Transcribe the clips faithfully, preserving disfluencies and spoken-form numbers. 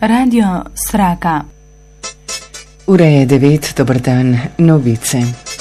Radio Sraka. Ura je devet, dober dan, novice.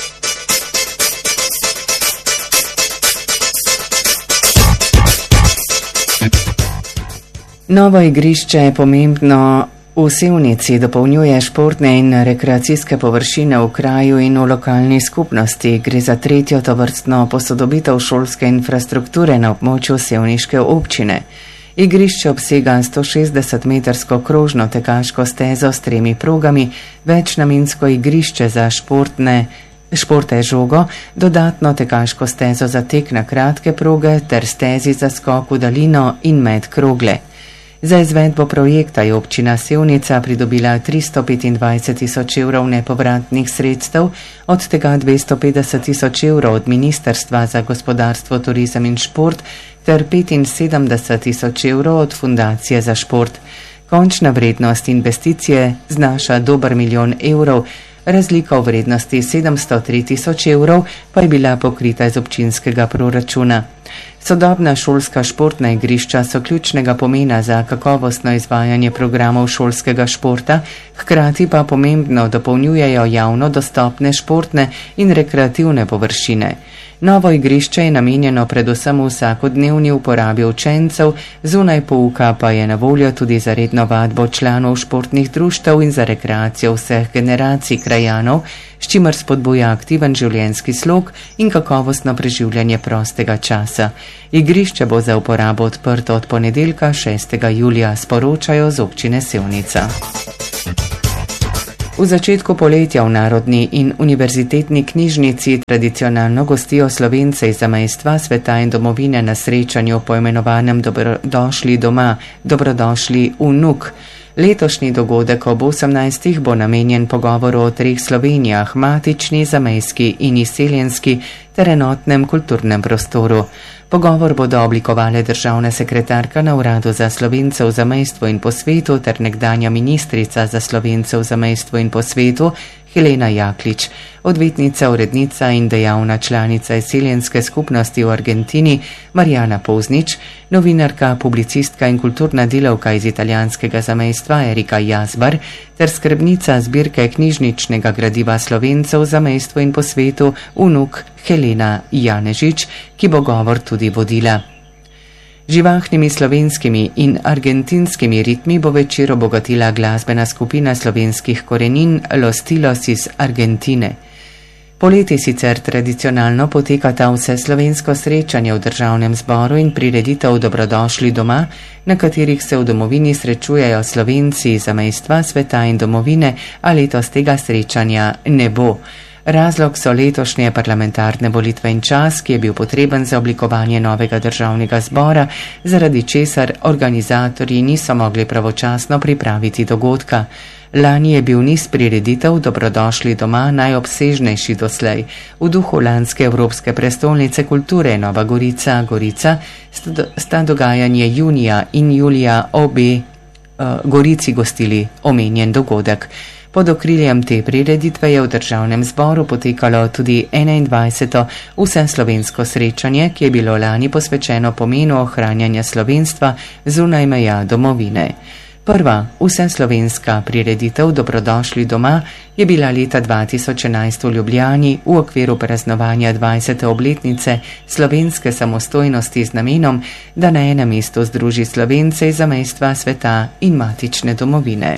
Novo igrišče je pomembno. V Sevnici dopolnjuje športne in rekreacijske površine v kraju in v lokalni skupnosti. Gre za tretjo tovrstno posodobitev šolske infrastrukture na območju sevniške občine. Igrišče obsega sto šestdeset metrsko krožno tekaško stezo s tremi progami, večnamensko igrišče za športne športe žogo, dodatno tekaško stezo za tek na kratke proge ter stezi za skok v daljino in med krogle. Za izvedbo projekta je občina Sevnica pridobila tristo petindvajset tisoč evrov nepovratnih sredstev, od tega dvesto petdeset tisoč evrov od Ministrstva za gospodarstvo, turizem in šport ter petinsedemdeset tisoč evrov od Fundacije za šport. Končna vrednost investicije znaša dober milijon evrov, razlika v vrednosti sedemsto tri tisoč evrov pa je bila pokrita iz občinskega proračuna. Sodobna šolska športna igrišča so ključnega pomena za kakovostno izvajanje programov šolskega športa, hkrati pa pomembno dopolnjujejo javno dostopne športne in rekreativne površine. Novo igrišče je namenjeno predvsem vsakodnevni uporabi učencev, zunaj pouka pa je na voljo tudi za redno vadbo članov športnih društev in za rekreacijo vseh generacij krajanov, s čimer spodbuja aktiven življenjski slog in kakovostno preživljanje prostega časa. Igrišče bo za uporabo odprto od ponedeljka šestega julija, sporočajo z občine Sevnica. V začetku poletja v Narodni in univerzitetni knjižnici tradicionalno gostijo Slovence iz zamejstva, sveta in domovine na srečanju poimenovanem Dobrodošli doma, dobrodošli vnuk. Letošnji dogodek ob osemnajstih bo namenjen pogovoru o treh Slovenijah, matični, zamejski in izseljenski ter enotnem kulturnem prostoru. Pogovor bodo oblikovale državna sekretarka na Uradu za Slovence v zamejstvu in po svetu ter nekdanja ministrica za Slovence v zamejstvu in po svetu Helena Jaklič, odvetnica, urednica in dejavna članica izseljenske skupnosti v Argentini Marijana Poznič, novinarka, publicistka in kulturna delavka iz italijanskega zamejstva Erika Jazbar ter skrbnica zbirke knjižničnega gradiva Slovencev v zamejstvu in po svetu vnuk Helena Janežič, ki bo govor tudi vodila. Živahnimi slovenskimi in argentinskimi ritmi bo večer obogatila glasbena skupina slovenskih korenin Los Tilos iz Argentine. Poleti sicer tradicionalno potekata vse slovensko srečanje v državnem zboru in prireditev Dobrodošli doma, na katerih se v domovini srečujejo Slovenci iz zamejstva, sveta in domovine, a letos tega srečanja ne bo. Razlog so letošnje parlamentarne volitve in čas, ki je bil potreben za oblikovanje novega državnega zbora, zaradi česar organizatorji niso mogli pravočasno pripraviti dogodka. Lani je bil niz prireditev Dobrodošli doma najobsežnejši doslej. V duhu lanske Evropske prestolnice kulture Nova Gorica, Gorica sta dogajanje junija in julija obe uh, Gorici gostili omenjen dogodek. Pod okriljem te prireditve je v državnem zboru potekalo tudi enaindvajseto vseslovensko srečanje, ki je bilo lani posvečeno pomenu ohranjanja slovenstva zunaj meja domovine. Prva vseslovenska prireditev Dobrodošli doma je bila leta dva tisoč enajst v Ljubljani v okviru praznovanja dvajsete obletnice slovenske samostojnosti z namenom, da na enem mestu združi Slovence iz zamejstva, sveta in matične domovine.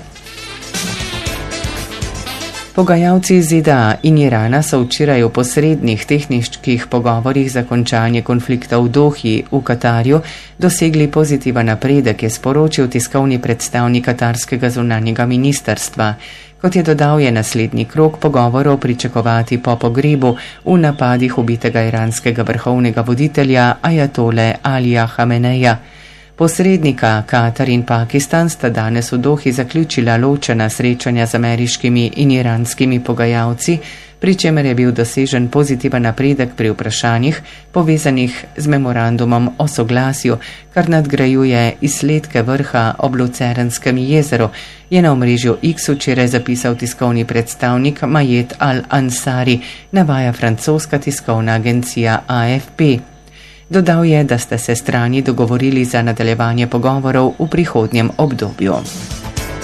Pogajalci iz Z D A in Irana so včeraj v posrednih tehničkih pogovorih za končanje konflikta v Dohi v Katarju dosegli pozitiven napredek, je sporočil tiskovni predstavnik katarskega zunanjega ministrstva. Kot je dodal, je naslednji krog pogovorov pričakovati po pogrebu v napadih ubitega iranskega vrhovnega voditelja ajatole Alija Hameneja. Posrednika Katar in Pakistan sta danes v Dohi zaključila ločena srečanja z ameriškimi in iranskimi pogajalci, pri čemer je bil dosežen pozitiven napredek pri vprašanjih povezanih z memorandumom o soglasju, kar nadgrajuje izsledke vrha ob Lucerenskem jezeru, je na omrežju X včeraj zapisal tiskovni predstavnik Majet Al-Ansari, navaja francoska tiskovna agencija A F P. Dodal je, da sta se strani dogovorili za nadaljevanje pogovorov v prihodnjem obdobju.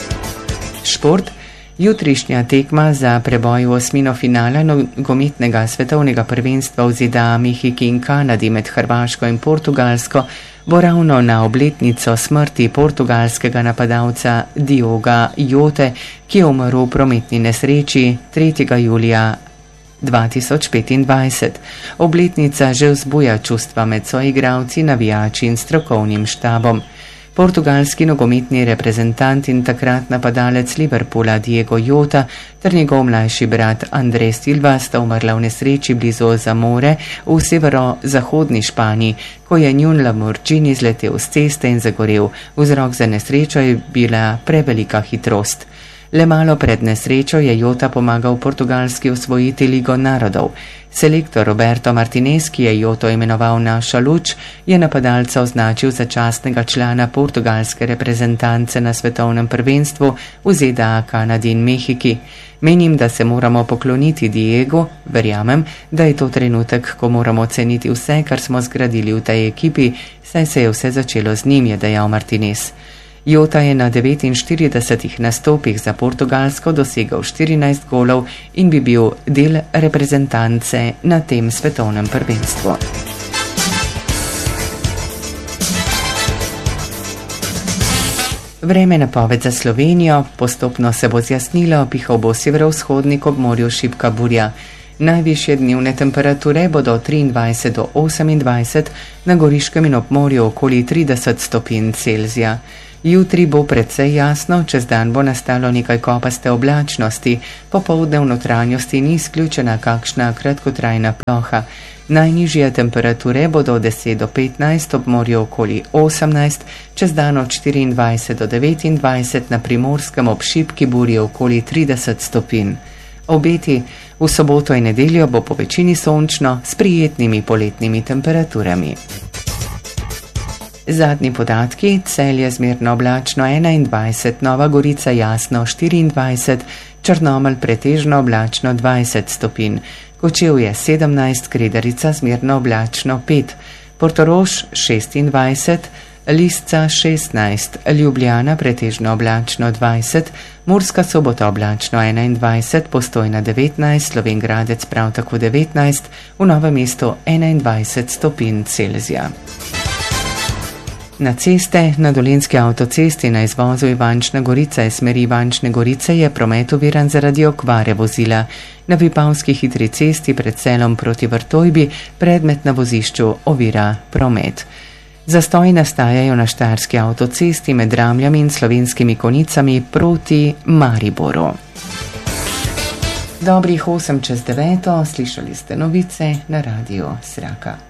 šport. Jutrišnja tekma za preboj v osmino finala nogometnega svetovnega prvenstva v Z D A, Mehiki in Kanadi med Hrvaško in Portugalsko bo ravno na obletnico smrti portugalskega napadalca Dioga Jote, ki je umrl v prometni nesreči tretjega julija dva tisoč petindvajset. Obletnica že vzbuja čustva med soigralci, navijači in strokovnim štabom. Portugalski nogometni reprezentant in takrat napadalec Liverpoola Diego Jota ter njegov mlajši brat André Silva sta umrla v nesreči blizu Zamore v severo-zahodni Španiji, ko je njun Lamborghini zletel z ceste in zagorel. Vzrok za nesrečo je bila prevelika hitrost. Le malo pred nesrečo je Jota pomagal portugalski osvojiti Ligo narodov. Selektor Roberto Martinez, ki je Joto imenoval naša luč, je napadalca označil za častnega člana portugalske reprezentance na svetovnem prvenstvu v Z D A, Kanadi in Mehiki. Menim, da se moramo pokloniti Diegu, verjamem, da je to trenutek, ko moramo ceniti vse, kar smo zgradili v tej ekipi, saj se je vse začelo z njim, je dejal Martinez. Jota je na devetinštiridesetih nastopih za Portugalsko dosegel štirinajst golov in bi bil del reprezentance na tem svetovnem prvenstvu. Vreme napoved za Slovenijo, postopno se bo zjasnilo, pihal bo severovzhodnik, ob morju šibka burja. Najvišje dnevne temperature bodo triindvajset do osemindvajset, na Goriškem in ob morju okoli trideset stopinj Celzija. Jutri bo precej jasno, čez dan bo nastalo nekaj kopaste oblačnosti, popoldne v notranjosti ni izključena kakšna kratkotrajna ploha. Najnižje temperature bodo od deset do petnajst, ob morju okoli osemnajst, čez dan od štiriindvajset do devetindvajset, na Primorskem ob šibki burji okoli trideset stopinj. Obeti v soboto in nedeljo bo po večini sončno s prijetnimi poletnimi temperaturami. Zadnji podatki: Celje zmerno oblačno enaindvajset, Nova Gorica jasno štiriindvajset, Črnomelj pretežno oblačno dvajset stopinj, Kočevje sedemnajst, Kredarica zmerno oblačno pet, Portorož šestindvajset, Lisca šestnajst, Ljubljana pretežno oblačno dvajset, Murska Sobota oblačno enaindvajset, Postojna devetnajst, Slovenj Gradec prav tako devetnajst, v Novem mestu enaindvajset stopinj Celzija. Na ceste, na Dolenjski avtocesti na izvozu Ivančna Gorica iz smeri Ivančne Gorice je promet oviran zaradi okvare vozila. Na Vipavski hitri cesti pred Selom proti Vrtojbi predmet na vozišču ovira promet. Zastoji nastajajo na Štajerski avtocesti med Ramljami in Slovenskimi Konicami proti Mariboru. Dobrih osem čez deveto, slišali ste novice na radiu Sraka.